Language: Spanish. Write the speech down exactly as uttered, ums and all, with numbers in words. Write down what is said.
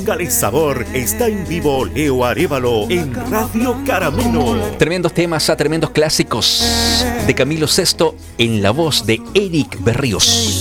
Póngale sabor. Está en vivo Leo Arévalo en Radio Caramelo. Tremendos temas a tremendos clásicos de Camilo Sesto en la voz de Eric Berríos.